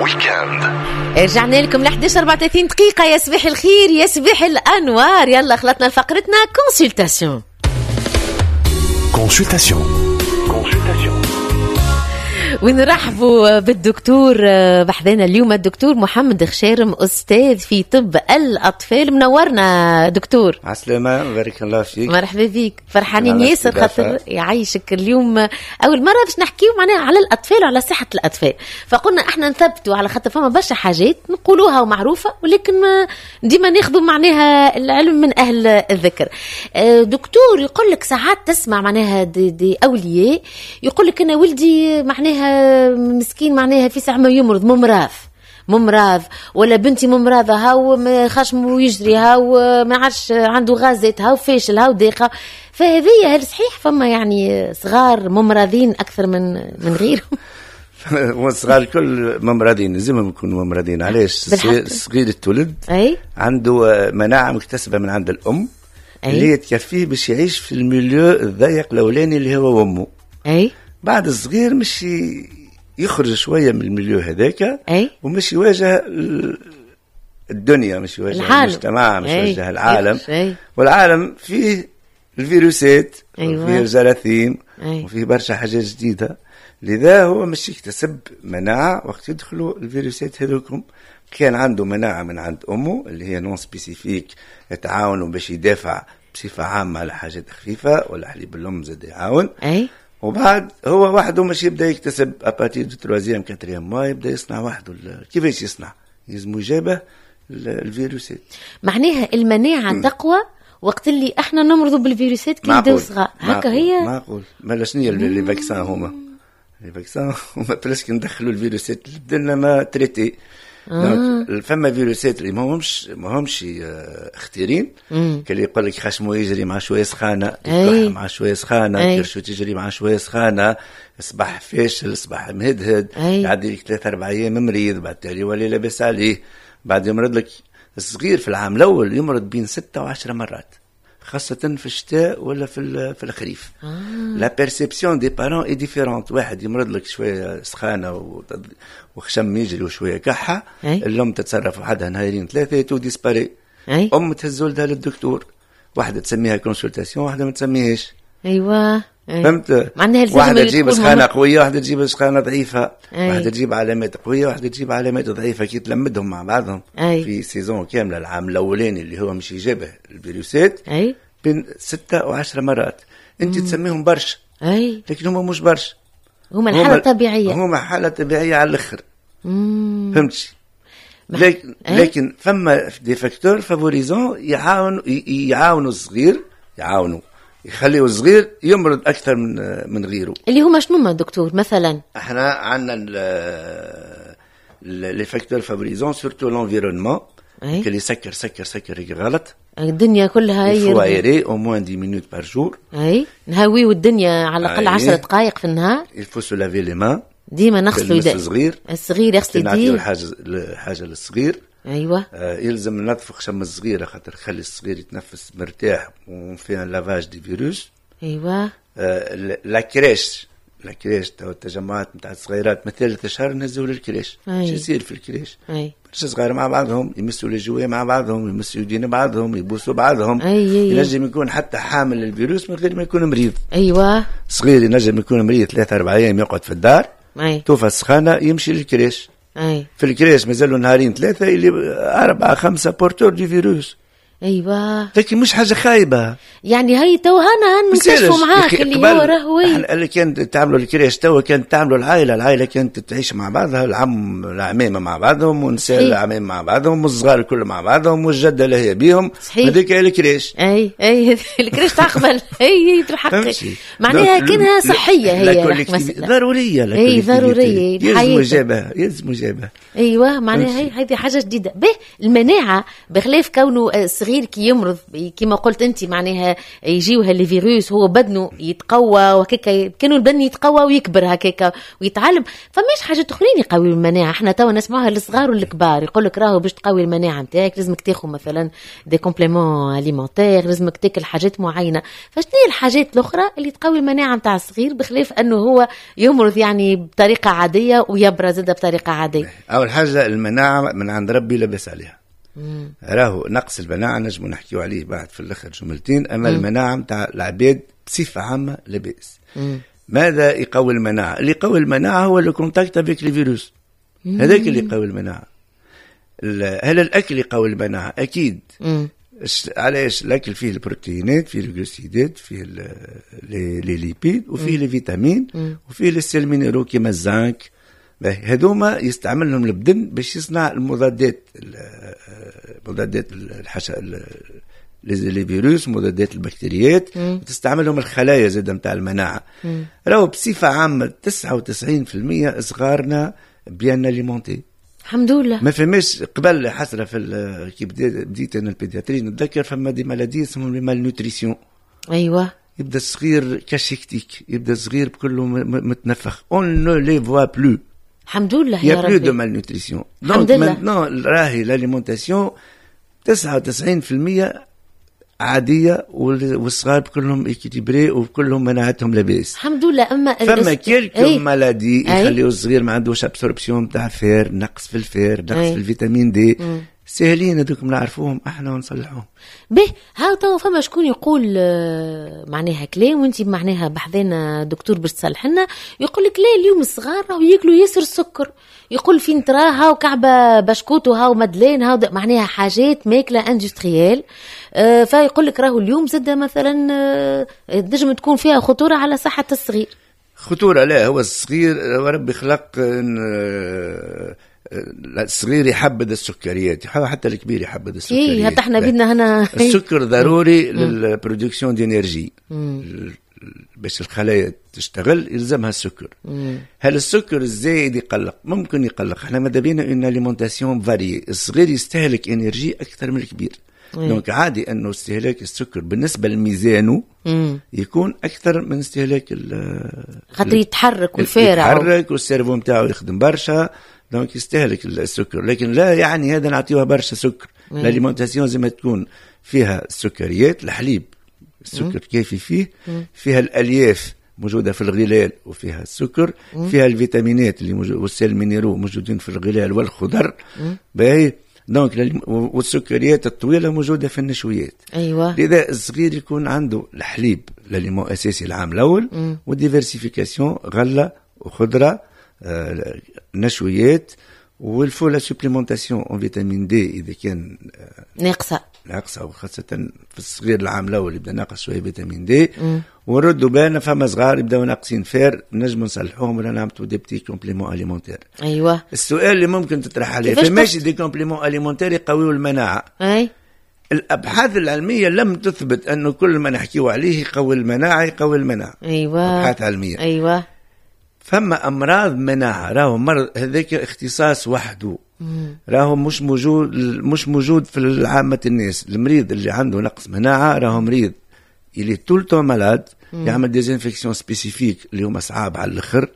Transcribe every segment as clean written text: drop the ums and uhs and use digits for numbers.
ويكاند. رجعنا لكم ل 11:34 دقيقة. يا صباح الخير يا صباح الأنوار. يلا خلطنا لفقرتنا كونسلتاسيون. ونرحبوا بالدكتور بحذانا اليوم، الدكتور محمد خشارم، أستاذ في طب الأطفال. منورنا دكتور. عسلامة، بارك الله فيك. مرحبا فيك، فرحانين ياسر خاطر يعيشك اليوم. أول مرة باش نحكيو معناها على الأطفال وعلى صحة الأطفال، فقلنا احنا نثبتوا على خاطر فما برشا حاجات نقولوها ومعروفة ولكن ديما ناخذوا معناها العلم من أهل الذكر. دكتور يقول لك ساعات تسمع معناها دي أولياء يقول لك أنا ولدي معناها مسكين، معناها في ساعة ما يمرض ممراض ولا بنتي ممراضة، هاو خشم ويجري، هاو ما عادش عنده غازات، هاو فاشل، هاو داخل. فهذه هل صحيح فما يعني صغار ممراضين أكثر من غيرهم؟ والصغار الكل ممراضين، لازمهم يكونوا ممراضين. علاش؟ صغير التولد عنده مناعة مكتسبة من عند الأم اللي هي تكفيه باش يعيش في الميليو الضيق الأولاني اللي هو أمه. بعد الصغير مش يخرج شوية من الميليو هذاك ومش يواجه الدنيا، مش يواجه المجتمع، مش يواجه العالم. والعالم فيه الفيروسات وفيه الجراثيم وفيه برشا حاجات جديدة، لذا هو مش يكتسب مناعة وقت يدخلوا الفيروسات هذوكم. كان عنده مناعة من عند أمه اللي هي نون سبيسيفيك، يتعاونوا باش يدافع بصفة عامة على حاجات خفيفة، ولا حليب الأم زاد يعاون. وبعد هو وحده مش يبدأ يكتسب أباتي دو تروازيام كاتريام ما يبدأ يصنع وحده. كيفاش يصنع؟ لازم يجابه الفيروسات. معناها المناعة تقوى وقت اللي احنا نمرضوا بالفيروسات كي يبداو صغار هكا. هي معقول. ما شنو لي فاكسان هما هما برسك ندخلوا الفيروسات اللي بدنا ما تريتي. فما فيروسات اللي ما همش اختيارين، كاللي يقول لك خشمه يجري مع شويه سخانه، يكح مع شويه سخانه، كرشو تجري مع شويه سخانه، يصبح فاشل، يصبح مهدهد، يعدي لك 3-4 ايام مريض، بعد تالي ولا لاباس عليه. بعد يمرض لك الصغير في العام الاول يمرض بين 6 و10 مرات، خاصة في الشتاء ولا في الخريف. لا بيرسيبسيون دي بارون اي ديفيرونت. واحد يمرض لك شوية سخانة وخشم يجري وشوية كحة، الأم تتصرف وحدها نهارين 3 تو ديسباري. أم تهز ولدها للدكتور، واحدة تسميها كونسلتاسيون، واحدة ما تسميهاش. أيوة فهمت؟ واحدة تجيب سخانة قوية، واحدة تجيب سخانة ضعيفة، واحدة تجيب علامات قوية، واحدة تجيب علامات ضعيفة. كي تلمدهم مع بعضهم في سيزون كاملة العام الأولاني اللي هو مش يجابه الفيروسات بين 6 و10 مرات. انت تسميهم برشا لكن هم مش برشا، هم الحالة طبيعية، هم حالة طبيعية على الآخر. فهمتش؟ لكن فما دي فاكتور فافوريزون يعاونوا الصغير، يخليه الصغير يمرض أكثر من غيره. اللي هما شنو ما دكتور؟ مثلا احنا عندنا لي فاكتور فافوريزون سورتو لونفيرونمون، اللي سكر غلط. الدنيا كلها يفوائري او موان 10 مينوت بار جور. نهويو الدنيا على الأقل 10 دقائق في النهار. يفو سو لافي لي مان، ديما نغسلوا يديه. الصغير يغسل يديه، نعطيو الحاجة للصغير. ايوه يلزم ننظف خشم الصغير خاطر خلي الصغير يتنفس مرتاح وفيها لافاج دي فيروس. ايوه لا كريش التجمعات نتاع الصغيرات مثل 3 شهور نهزوا للكريش. شو يصير في الكريش؟ برشا صغار مع بعضهم يمسوا الجويه مع بعضهم، يمسوا يدين بعضهم، يبوسوا بعضهم. ينجم يكون حتى حامل الفيروس من غير ما يكون مريض. صغير ينجم يكون مريض 3-4 ايام يقعد في الدار، توفى السخانه يمشي للكريش. في الكريش مازالوا نهارين 3 اللي 4-5 بورتور دي فيروس. لكن مش حاجة خايبة يعني. هاي توهانا نكشفوا معاك اللي هو راهوي. اللي كانت تعملوا الكريش توا كانت تعملوا العائلة كانت تعيش مع بعضها، العم العمامة مع بعضهم، والنساء العمام مع بعضهم، والصغار الكل مع بعضهم، والجدة لهي بيهم. هذيك هي الكريش. الكريش تقبل. هي بالحق معناها كانها صحية، هي ضرورية. ضرورية يلزم جابها. معناها هذه حاجة جديدة. به المناعة بخلاف كونه الصغير كي يمرض كما قلت انت معناها يجيوها لي فيروس هو بدنه يتقوى وهكاك كانوا البدن يتقوى ويكبر هكاك ويتعلم. فماش حاجات اخرين يقوي المناعه احنا توا نسمعوها للصغار والكبار يقول لك راهو باش تقوي المناعه نتاعك لازمك تاخذ مثلا دي كومبليمون اليمونتير لازمك تاكل حاجات معينه. فشنو هي الحاجات الاخرى اللي تقوي المناعه نتاع الصغير بخلاف انه هو يمرض يعني بطريقه عاديه ويبرز بطريقه عاديه؟ اول حاجه المناعه من عند ربي لبس عليها. راهو نقص المناعه نجم نحكيو عليه بعد في الاخر جملتين. اما المناعه نتاع العباد بصفه عامه لباس. ماذا يقوي المناعه؟ اللي يقوي المناعه هو لو كونتاكت افيك لي فيروس. هذاك اللي يقوي المناعه. هل الاكل يقوي المناعه؟ اكيد. علاش؟ الاكل فيه البروتينات فيه الجلوسيدات فيه لي ليبيد وفيه لي فيتامين وفيه لي سيل مينيرو كيما الزنك. هذوما يستعملهم البدن باش يصنع المضادات لي فيروس مضادات البكتيريات وتستعملهم الخلايا زاد نتاع المناعه. راهو بصفه عامه 99% صغارنا بيان اليمونتي الحمد لله. ما فهمش قبل حسره في كي بديت انا البيدياتري نتذكر فما دي مالادي اسمهم لي مال نوتريسيون. ايوه يبدا الصغير كاشيكتيك يبدا الصغير بكله متنفخ اون نو لي فوا بلو. الحمد لله يا ربي. يا بلو دو مال نوتريسيون. دونك مانتنون راهي لاليمونتاسيون 99% عاديه والصغار كلهم اكيليبري وكلهم مناعتهم لاباس الحمد لله. اما فما كيلكو مالادي يخليو الصغير ما عندوش ابسوربسيون تاع فير نقص في الفير نقص في الفيتامين دي. سهلين هذوك نعرفوهم احنا ونصلحوهم به. هاو تو فما شكون يقول معناها كلام وانت معناها بحذنا دكتور باش تصلح لنا يقول لك لا اليوم الصغار راهو ياكلوا ياسر السكر. يقول فين تراها وكعبه بشكوت وهاو مدلين هاو معناها حاجات ماكله اندستريال. فيقول لك راهو اليوم زاد مثلا نجم تكون فيها خطوره على صحه الصغير. خطوره لا هو الصغير وربي خلق الصغير يحبذ السكريات حتى الكبير يحبذ السكريات. ايه حتى احنا بدنا هنا السكر ضروري للبرودكسيون دي انرجي باش الخلايا تشتغل يلزمها السكر. هل السكر الزايد يقلق؟ ممكن يقلق. احنا ماذا بينا ان اليمونتاسيون فاري. الصغير يستهلك انرجي اكثر من الكبير. دونك عادي انه استهلاك السكر بالنسبه لميزانه يكون اكثر من استهلاك خاطر يتحرك والفارع يتحرك والسيرفو نتاعو يخدم برشا دونك يستهلك السكر. لكن لا يعني هذا نعطيوها برشا سكر. الاليمونتاسيون زي ما تكون فيها السكريات. الحليب السكر كافي فيها الالياف موجوده في الغلال وفيها السكر فيها الفيتامينات اللي والسيل مينيرو موجودين في الغلال والخضر باهي. دونك والسكريات الطويله موجوده في النشويات. ايوه لذا الصغير يكون عنده الحليب الاليمون اساسي العام الاول والديفيرسيفيكاسيون غله وخضره نشويات والفولا سوبليمونتاسيون اون فيتامين دي اذا كان ناقصه وخاصه في الصغير العام الاول يبدا ناقص شويه فيتامين دي. ونردوا بالنا فما صغار يبداو ناقصين فير نجموا نصلحوهم ولا نعملوا دي بتي كومبليمون اليمونتير. ايوه السؤال اللي ممكن تطرح عليه فماشي دي كومبليمون اليمونتير يقويوا المناعه. اي الابحاث العلميه لم تثبت انه كل ما نحكيو عليه يقوي المناعه. ايوه ابحاث علميه. ايوه فما امراض مناعه راهو مرض هذاك اختصاص وحده راهو مش موجود في العامه الناس. المريض اللي عنده نقص مناعه راهو مريض اللي طول تو مالاد يعمل ديزانفيكسيون سبيسيفيك اللي هما صعاب على الاخر.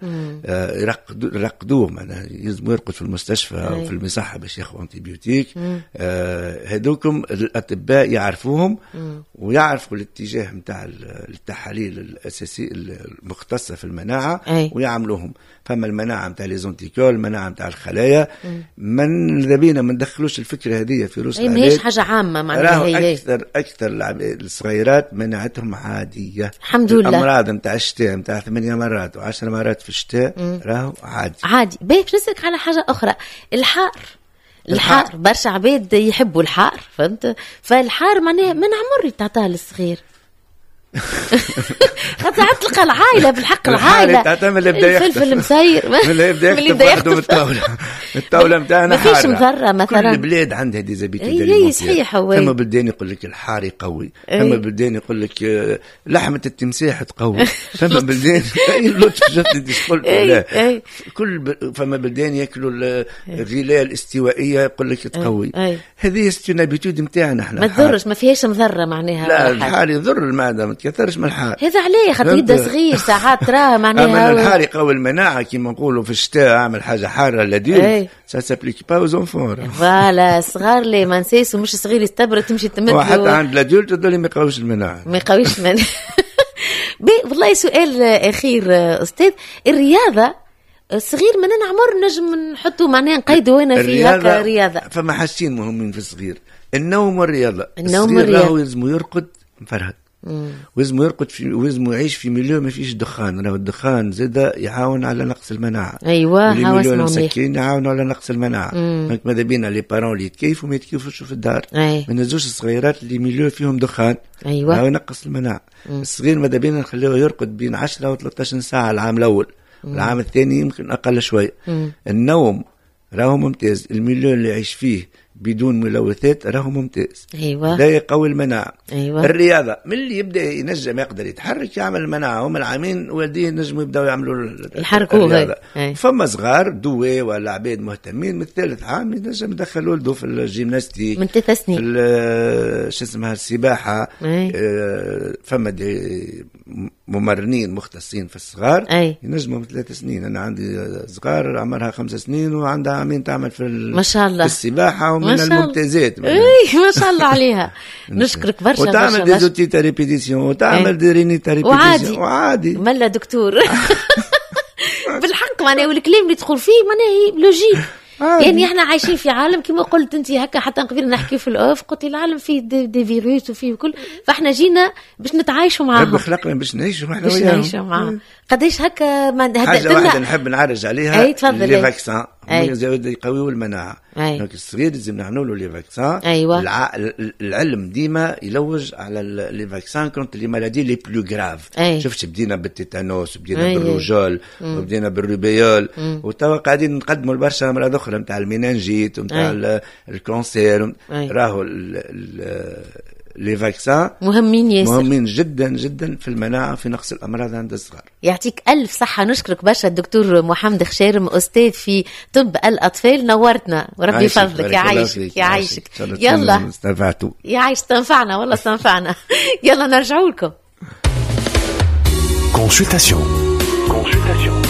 يرقدوه معناها يلزم يرقد في المستشفى او في المصحه باش ياخذ انتيبيوتيك. هذوكم الاطباء يعرفوهم ويعرفوا الاتجاه نتاع التحاليل الاساسيه المختصه في المناعه ويعملوهم. فما المناعه نتاع لي زونتيكول المناعه نتاع الخلايا من ذبينا ما ندخلوش الفكره هذه في روس العباد. ماهيش حاجه عامه معناها هي اكثر الصغيرات مناعتهم عاديه الحمد لله. الامراض نتاع الشتاء نتاع 8 مرات و10 مرات في الشتاء راهو عادي. باش نسالك على حاجه اخرى. الحار برشا عباد يحبوا الحار فهمت. فالحار معناها من عمر تعطاه للصغير تلقى العائله بالحق العائله تعتمد الفلفل مسير اللي يبدا يخطف الطاوله نتاعنا ما فيش مضره مثلا. كل البلاد عندها دي زابيتي اي صحيح. ثم بلدان يقول لك الحاري قوي، ثم بلدان يقول لك لحمه التمساح تقوي، ثم بلدان اللطف شفت انت قلت كل فما بلدان ياكلوا الغلاء الاستوائيه يقول لك تقوي. هذه ستونابيتود نتاعنا احنا، ما تضرش ما فيهاش مضره معناها. لا الحاري يضر المعده، ما تكثرش من الحار. هذا عليه خاطر يبدا صغير ساعات تراه معناها. اما الحار يقوي المناعه كيما نقولوا في الشتاء، اعمل حاجه حاره لديل سا سابليك با اوز انفون. فوالا صغار لي ما نسيس ومش صغير يستبرد تمشي تمد وحتى عند لديل تقول لي ما يقويش المناعه، ما يقويش المناعه. والله سؤال اخير استاذ، الرياضه الصغير من عمر نجم نحطه معناها نقيدوا هنا في هكا رياضه. فما حاجتين مهمين في الصغير، النوم والرياضه. النوم والرياضه راهو يلزم يرقد مفرهد، ويلزم يرقد ويلزم يعيش في مليو ما فيش دخان. راهو الدخان زاد يعاون على نقص المناعه. ايوه مليون مسكين يعاونوا على نقص المناعه. دونك ماذا بينا لي بارون اللي يتكيفوا ما يتكيفوش في الدار. ما نزوش الصغيرات اللي مليو فيهم دخان. ايوه راهو ينقص المناعه. الصغير ماذا بينا نخليه يرقد بين 10 و 13 ساعه العام الاول. العام الثاني يمكن اقل شويه. النوم راهو ممتاز، المليون اللي يعيش فيه بدون ملوثات راهو ممتاز. ايوه ده يقوي المناعه. أيوة. الرياضه من اللي يبدا ينجم يقدر يتحرك يعمل المناعه. هم العامين والديه ينجموا يبداو يعملوا الحركه. فما صغار دوي ولا عباد مهتمين من الثالث عام ينجم يدخل ولده في الجيمناستيك من 3 سنين، في شو اسمها السباحه. فما ممرنين مختصين في الصغار ينجموا من 3 سنين. انا عندي صغار عمرها 5 سنين وعندها عامين تعمل في ما شاء الله في السباحه ومن الممتازات. ما شاء الله عليها. نشكرك برشا. وتعمل دي زوتي تا ريبيتيسيون وتعمل دي ريني تا ريبيتيسيون وعادي ملا دكتور. بالحق معناها والكلام اللي تدخل فيه معناها لوجيك. يعني احنا عايشين في عالم كما قلت انت هكا، حتى قبل نحكي في الاوف قلت العالم فيه دي فيروس وفيه كل، فاحنا جينا باش نتعايشوا معاهم. رب خلقنا باش نعيشوا احنا وياهم، باش نعيشوا معاهم. قداش هكا حاجه واحده نحب نعرج عليها، لي فاكسان زاد يقويوا المناعه. دونك الصغير لازم نعملوا له لي فاكسان. العلم ديما يلوج على لي فاكسان كونت لي مالادي لي بلو غراف. شفت بدينا بالتيتانوس، بدينا بالروجول، وبدينا بالروبيول، وتوا قاعدين نقدموا لبرشا امراض اخرى نتاع المينانجيت ونتاع الكونسير. راهو لي فاكسان مهمين ياسر، مهمين جدا جدا في المناعه في نقص الامراض عند الصغار. يعطيك الف صحه. نشكرك برشا الدكتور محمد خشارم، استاذ في طب الاطفال. نورتنا وربي يفضلك. يعيشك يعيشك. يلا استنفعتوا. يعيش استنفعنا والله استنفعنا. يلا نرجعوا لكم. Consultation.